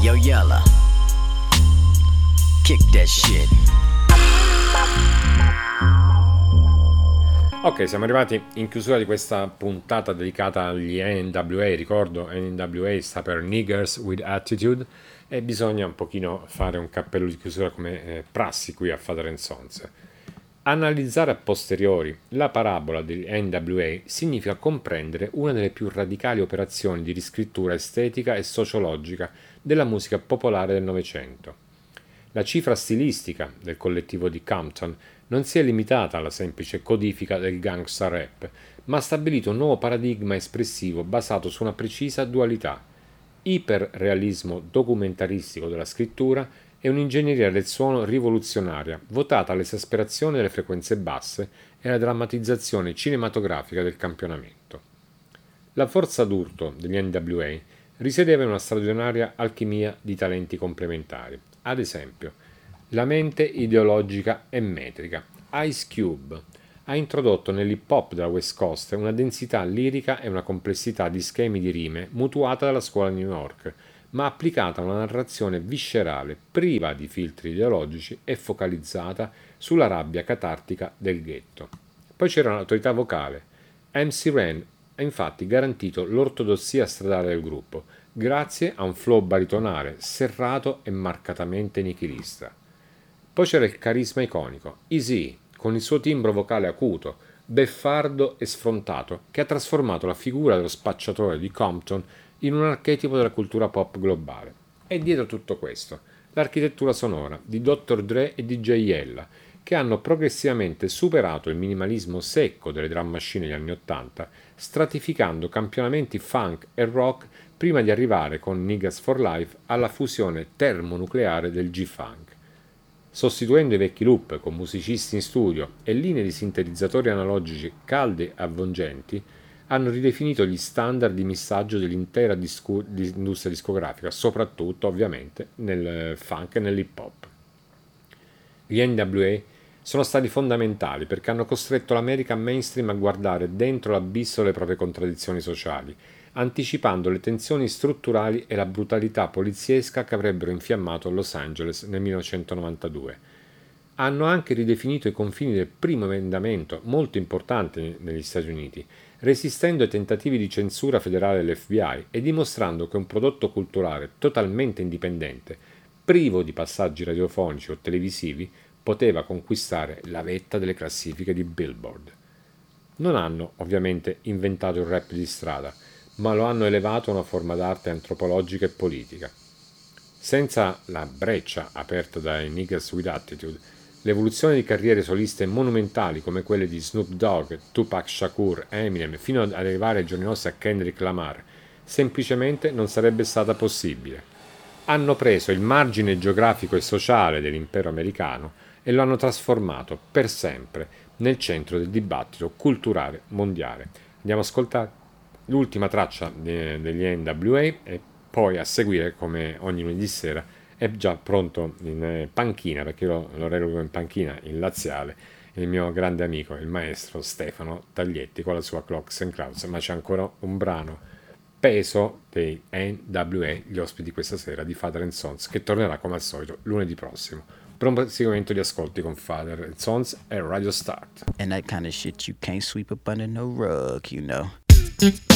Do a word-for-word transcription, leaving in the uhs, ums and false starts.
Yo Yella, kick that shit. Ok, siamo arrivati in chiusura di questa puntata dedicata agli N W A. Ricordo, N W A sta per Niggers with Attitude e bisogna un pochino fare un cappello di chiusura come eh, prassi qui a Father and Sons. Analizzare a posteriori la parabola degli N W A significa comprendere una delle più radicali operazioni di riscrittura estetica e sociologica della musica popolare del Novecento. La cifra stilistica del collettivo di Compton non si è limitata alla semplice codifica del gangsta rap, ma ha stabilito un nuovo paradigma espressivo basato su una precisa dualità: iperrealismo documentaristico della scrittura e un'ingegneria del suono rivoluzionaria, votata all'esasperazione delle frequenze basse e alla drammatizzazione cinematografica del campionamento. La forza d'urto degli N W A risiedeva in una straordinaria alchimia di talenti complementari. Ad esempio, la mente ideologica e metrica. Ice Cube ha introdotto nell'hip hop della West Coast una densità lirica e una complessità di schemi di rime mutuata dalla scuola di New York, ma applicata a una narrazione viscerale, priva di filtri ideologici e focalizzata sulla rabbia catartica del ghetto. Poi c'era un'autorità vocale. M C Ren ha infatti garantito l'ortodossia stradale del gruppo, grazie a un flow baritonale, serrato e marcatamente nichilista. Poi c'era il carisma iconico, Eazy, con il suo timbro vocale acuto, beffardo e sfrontato, che ha trasformato la figura dello spacciatore di Compton in un archetipo della cultura pop globale. E dietro tutto questo, l'architettura sonora di doctor Dre e D J Yella, che hanno progressivamente superato il minimalismo secco delle drum machine degli anni ottanta, stratificando campionamenti funk e rock prima di arrivare con Niggas for Life alla fusione termonucleare del G-Funk. Sostituendo i vecchi loop con musicisti in studio e linee di sintetizzatori analogici calde e avvolgenti, hanno ridefinito gli standard di missaggio dell'intera discu- di industria discografica, soprattutto ovviamente nel funk e nell'hip hop. Gli N W A sono stati fondamentali perché hanno costretto l'America mainstream a guardare dentro l'abisso delle proprie contraddizioni sociali, anticipando le tensioni strutturali e la brutalità poliziesca che avrebbero infiammato Los Angeles nel millenovecentonovantadue. Hanno anche ridefinito i confini del primo emendamento, molto importante negli Stati Uniti, resistendo ai tentativi di censura federale dell'F B I e dimostrando che un prodotto culturale totalmente indipendente, privo di passaggi radiofonici o televisivi, poteva conquistare la vetta delle classifiche di Billboard. Non hanno, ovviamente, inventato il rap di strada, ma lo hanno elevato a una forma d'arte antropologica e politica. Senza la breccia aperta dai Niggas with Attitude, l'evoluzione di carriere soliste monumentali come quelle di Snoop Dogg, Tupac Shakur, Eminem, fino ad arrivare ai giorni nostri a Kendrick Lamar, semplicemente non sarebbe stata possibile. Hanno preso il margine geografico e sociale dell'impero americano e lo hanno trasformato per sempre nel centro del dibattito culturale mondiale. Andiamo ad ascoltare l'ultima traccia degli N W A e poi a seguire, come ogni lunedì sera, è già pronto in panchina, perché io lo reputo in panchina, in laziale, il mio grande amico, il maestro Stefano Taglietti con la sua Clocks and Clouds, ma c'è ancora un brano peso dei N W A, gli ospiti questa sera di Father and Sons, che tornerà come al solito lunedì prossimo. Per un proseguimento di ascolti con Father and Sons e Radio Start. And that kind of shit you can't sweep up under no rug, you know.